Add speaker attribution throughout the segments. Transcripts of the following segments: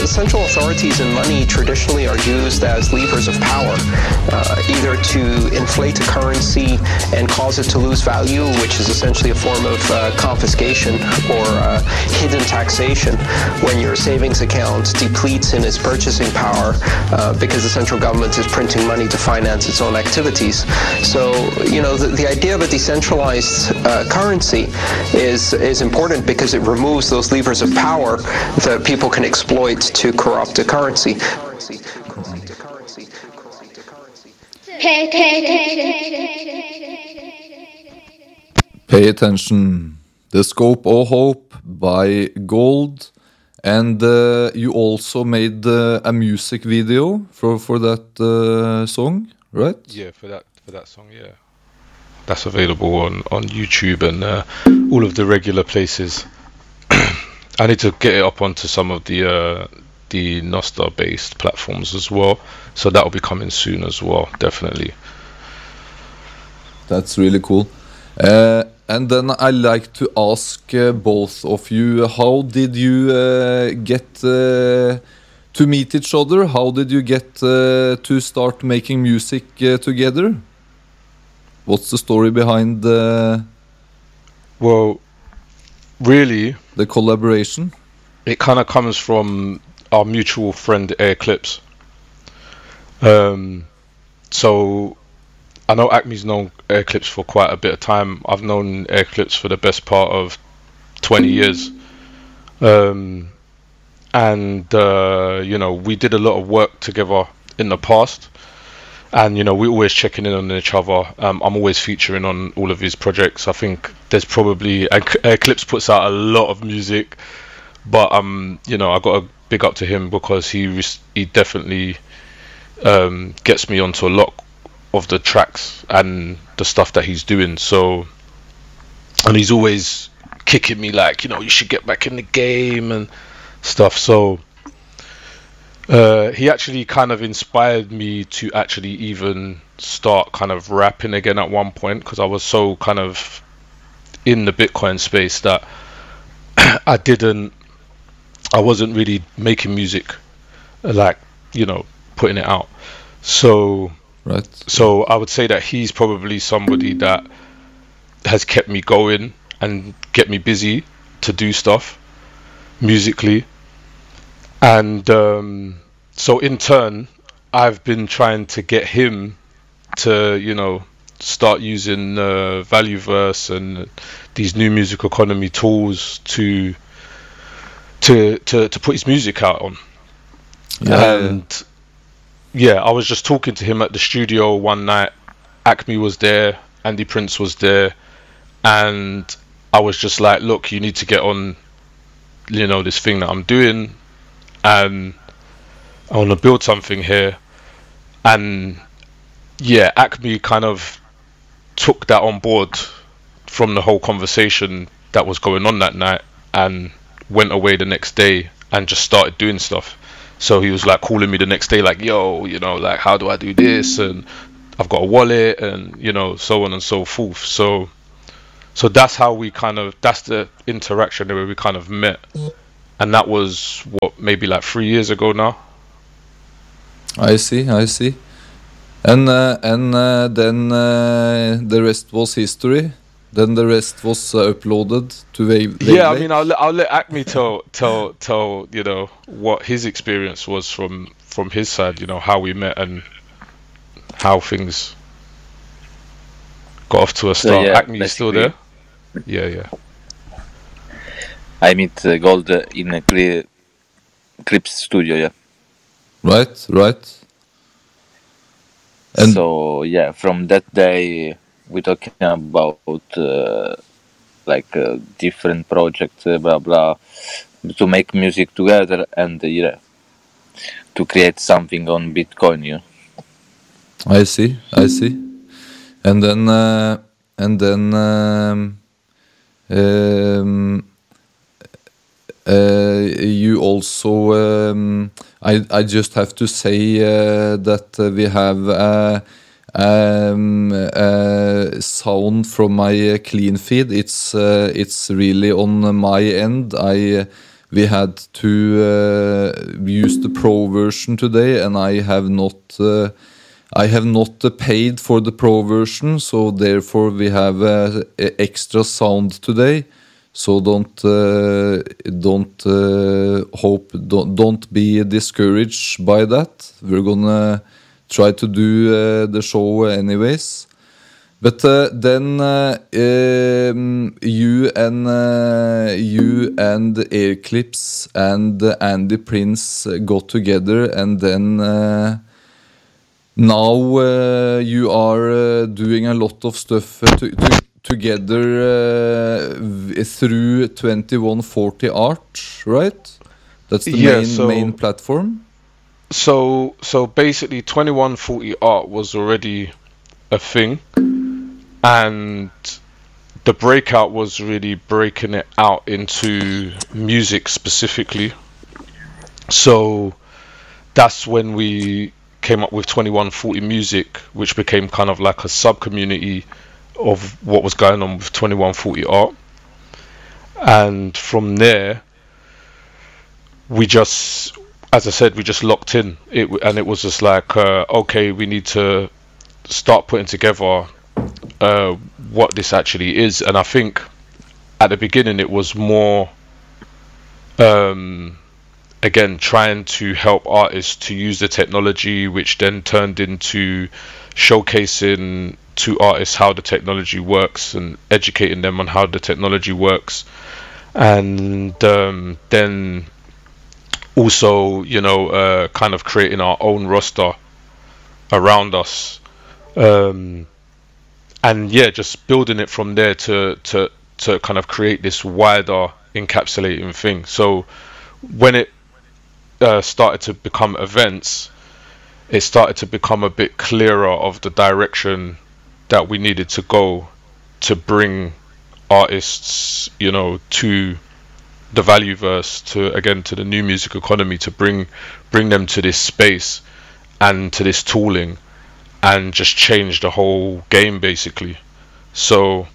Speaker 1: central authorities and money traditionally are used as levers of power, either to inflate a currency and cause it to lose value, which is essentially a form of confiscation or hidden taxation, when your savings account depletes in its purchasing power because the central government is printing money to finance its own activities. So, the idea of a decentralized currency is important because it removes those levers of power that people can exploit to corrupt the currency.
Speaker 2: Pay attention. The Scope of Hope by Gold. And you also made a music video for that song, right?
Speaker 3: Yeah, for that song, yeah. That's available on YouTube and all of the regular places. I need to get it up onto some of the Nostr-based platforms as well, so that'll be coming soon as well, definitely.
Speaker 2: That's really cool. And then I like to ask both of you, how did you get to meet each other? How did you get to start making music together? What's the story behind
Speaker 3: Well, really,
Speaker 2: the collaboration?
Speaker 3: It kind of comes from our mutual friend Eclipse. So I know Acme's known Eclipse for quite a bit of time. I've known Eclipse for the best part of 20 years. And we did a lot of work together in the past. And, we're always checking in on each other. I'm always featuring on all of his projects. I think there's probably... Eclipse puts out a lot of music. But, I got to big up to him because he definitely gets me onto a lot of the tracks and the stuff that he's doing. So... And he's always kicking me like, you should get back in the game and stuff. So... he actually kind of inspired me to actually even start kind of rapping again at one point, because I was so kind of in the Bitcoin space that I wasn't really making music, like, putting it out. So,
Speaker 2: right.
Speaker 3: So I would say that he's probably somebody that has kept me going and get me busy to do stuff musically. And so in turn, I've been trying to get him to, start using Valueverse and these new music economy tools to put his music out on. Yeah, I was just talking to him at the studio one night. Acme was there, Andy Prince was there, and I was just like, look, you need to get on, this thing that I'm doing. And I want to build something here. And yeah, Acme kind of took that on board from the whole conversation that was going on that night, and went away the next day and just started doing stuff. So he was like calling me the next day like, yo, like, how do I do this? And I've got a wallet and, so on and so forth. So that's how that's the interaction where we kind of met. And that was, maybe like 3 years ago now.
Speaker 2: I see. And then the rest was history. Then the rest was uploaded to Wave.
Speaker 3: Yeah, I mean, I'll let Acme tell what his experience was from his side. How we met and how things got off to a start. So, yeah, Acme, you still there? Yeah.
Speaker 4: I meet Gold in a Clips studio, yeah.
Speaker 2: Right.
Speaker 4: And so, yeah, from that day, we're talking about different projects, blah, blah, to make music together and, to create something on Bitcoin, yeah.
Speaker 2: I see. And then, you also, I just have to say that we have sound from my clean feed. It's really on my end. we had to use the Pro version today, and I have not paid for the Pro version, so therefore we have extra sound today. So don't be discouraged by that. We're gonna try to do the show anyways. But then you and Airclips and Andy Prince got together, and then now you are doing a lot of stuff together through 2140 Art, right? That's the main platform.
Speaker 3: So basically 2140 Art was already a thing, and the breakout was really breaking it out into music specifically. So that's when we came up with 2140 Music, which became kind of like a sub-community of what was going on with 2140 Art. And from there, we just, as I said, we just locked in it, and it was just like, okay, we need to start putting together what this actually is. And I think at the beginning it was more again trying to help artists to use the technology, which then turned into showcasing to artists how the technology works and educating them on how the technology works, and then also, you know, kind of creating our own roster around us, and yeah, just building it from there to kind of create this wider encapsulating thing. So when it started to become events, it started to become a bit clearer of the direction that we needed to go to bring artists, you know, to the Valueverse, to the new music economy, to bring them to this space and to this tooling, and just change the whole game basically. So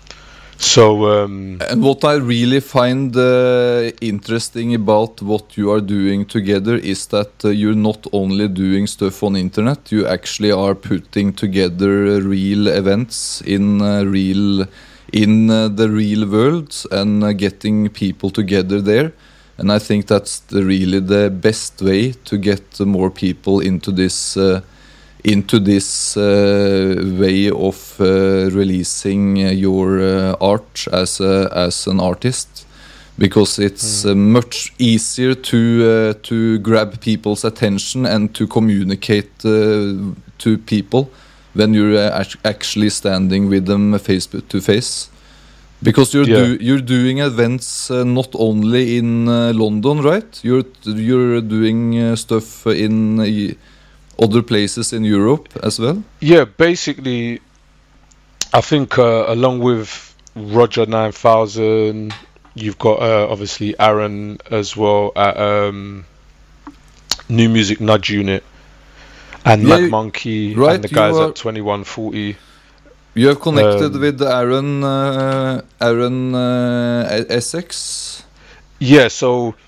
Speaker 2: and what I really find interesting about what you are doing together is that you're not only doing stuff on internet, you actually are putting together real events in the real world and getting people together there. And I think that's really the best way to get more people into this way of releasing your art as an artist, because it's much easier to grab people's attention and to communicate to people when you're actually standing with them face to face. Because you're doing events not only in London, right? You're doing stuff in other places in Europe as well?
Speaker 3: Yeah, basically, I think along with Roger 9000, you've got obviously Aaron as well at New Music Nudge Unit, and Mad Monkey, right, and the guys at 2140.
Speaker 2: You have connected with Aaron Essex?
Speaker 3: Yeah, so